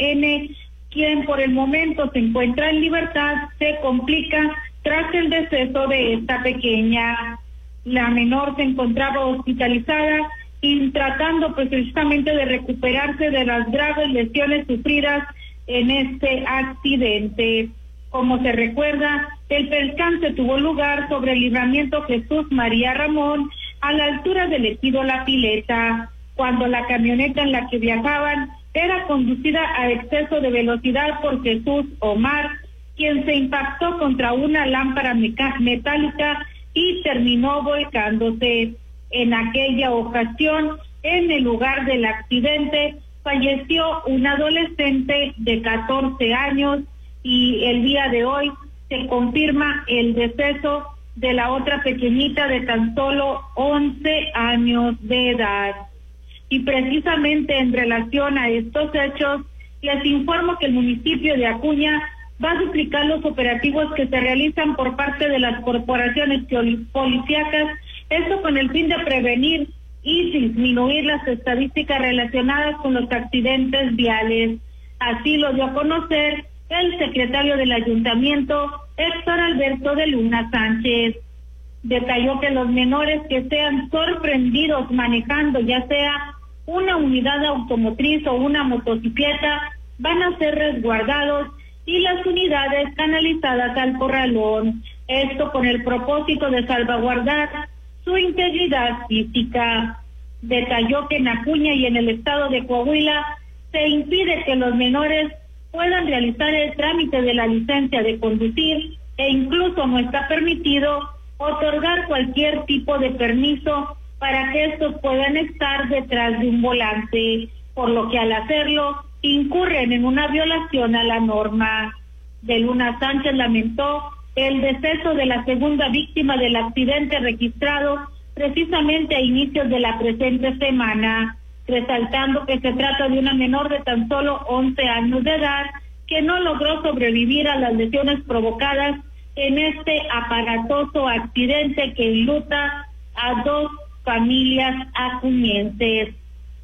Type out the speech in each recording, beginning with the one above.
N., quien por el momento se encuentra en libertad, se complica tras el deceso de esta pequeña. La menor se encontraba hospitalizada y tratando precisamente de recuperarse de las graves lesiones sufridas en este accidente. Como se recuerda, el percance tuvo lugar sobre el libramiento Jesús María Ramón, a la altura del ejido La Pileta, cuando la camioneta en la que viajaban era conducida a exceso de velocidad por Jesús Omar, quien se impactó contra una lámpara metálica y terminó volcándose. En aquella ocasión, en el lugar del accidente, falleció un adolescente de 14 años y el día de hoy se confirma el deceso de la otra pequeñita de tan solo 11 años de edad. Y precisamente en relación a estos hechos, les informo que el municipio de Acuña va a duplicar los operativos que se realizan por parte de las corporaciones policíacas, esto con el fin de prevenir y disminuir las estadísticas relacionadas con los accidentes viales. Así lo dio a conocer el secretario del ayuntamiento, Héctor Alberto de Luna Sánchez. Detalló que los menores que sean sorprendidos manejando ya sea una unidad automotriz o una motocicleta van a ser resguardados y las unidades canalizadas al corralón, esto con el propósito de salvaguardar su integridad física. Detalló que en Acuña y en el estado de Coahuila se impide que los menores puedan realizar el trámite de la licencia de conducir e incluso no está permitido otorgar cualquier tipo de permiso para que estos puedan estar detrás de un volante, por lo que al hacerlo incurren en una violación a la norma. De Luna Sánchez lamentó el deceso de la segunda víctima del accidente registrado precisamente a inicios de la presente semana, resaltando que se trata de una menor de tan solo 11 años de edad que no logró sobrevivir a las lesiones provocadas en este aparatoso accidente que enluta a 2 familias acuñenses.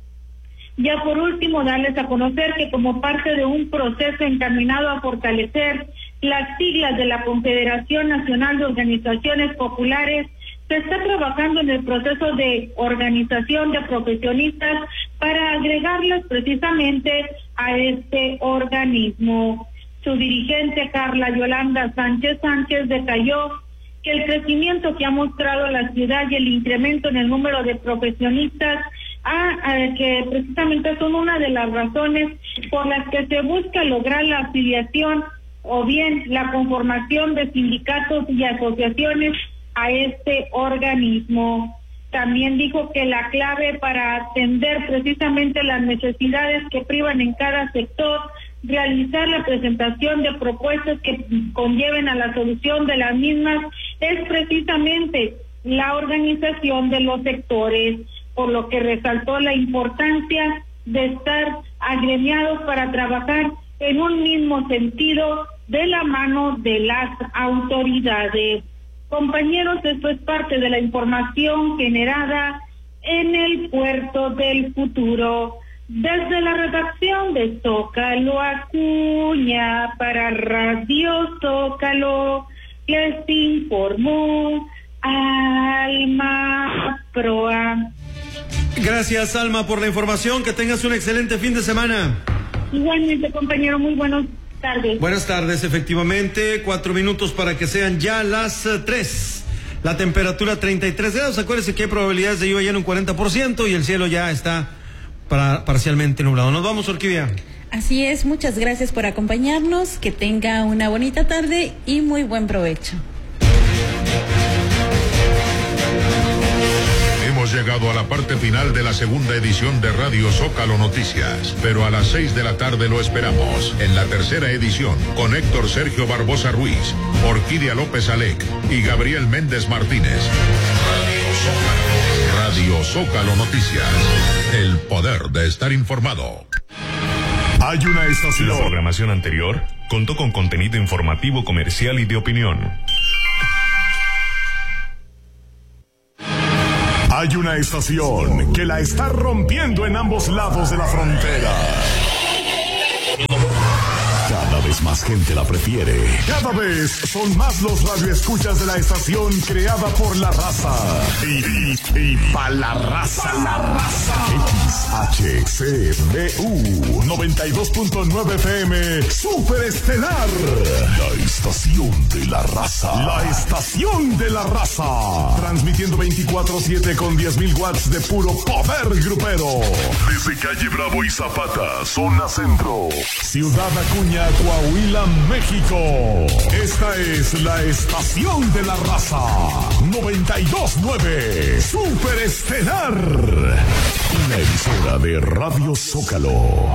Ya por último, darles a conocer que como parte de un proceso encaminado a fortalecer las siglas de la Confederación Nacional de Organizaciones Populares, se está trabajando en el proceso de organización de profesionistas para agregarlas precisamente a este organismo. Su dirigente, Carla Yolanda Sánchez detalló que el crecimiento que ha mostrado la ciudad y el incremento en el número de profesionistas que precisamente son una de las razones por las que se busca lograr la afiliación o bien la conformación de sindicatos y asociaciones a este organismo. También dijo que la clave para atender precisamente las necesidades que privan en cada sector, realizar la presentación de propuestas que conlleven a la solución de las mismas, es precisamente la organización de los sectores, por lo que resaltó la importancia de estar agremiados para trabajar en un mismo sentido de la mano de las autoridades. Compañeros, esto es parte de la información generada en el Puerto del Futuro. Desde la redacción de Zócalo Acuña para Radio Zócalo, les informó Alma Proa. Gracias, Alma, por la información. Que tengas un excelente fin de semana. Igualmente, compañero, muy buenas tardes. Buenas tardes, efectivamente. 4 minutos para que sean ya las 3. La temperatura 33 grados. Acuérdense que hay probabilidades de lluvia en un 40% y el cielo ya está parcialmente nublado. Nos vamos, Orquídea. Así es, muchas gracias por acompañarnos. Que tenga una bonita tarde y muy buen provecho. Hemos llegado a la parte final de la segunda edición de Radio Zócalo Noticias, pero a las 6 de la tarde lo esperamos en la tercera edición con Héctor Sergio Barbosa Ruiz, Orquídea López Alec y Gabriel Méndez Martínez. Radio Zócalo Noticias, el poder de estar informado. Hay una estación. La programación anterior contó con contenido informativo, comercial y de opinión. Hay una estación que la está rompiendo en ambos lados de la frontera. gente la prefiere. Cada vez son más los radioescuchas de la estación creada por la raza. Y pa' la raza. XHCBU 92.9 FM Super Estelar. La estación de la raza. La estación de la raza. Transmitiendo 24/7 con 10.000 watts de puro poder grupero. Desde calle Bravo y Zapata, zona centro. Ciudad Acuña, Coahuila, México. Esta es la estación de la raza. 92.9 Super Estelar. Una emisora de Radio Zócalo.